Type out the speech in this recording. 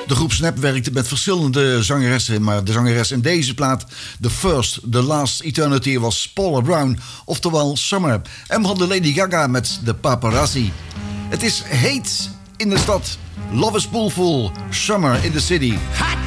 De groep Snap werkte met verschillende zangeressen, maar de zangeres in deze plaat, The First, The Last Eternity, was Paula Brown, oftewel Summer. En we hadden Lady Gaga met The Paparazzi. Het is heet in de stad. Love is poolful. Summer in the city. Hot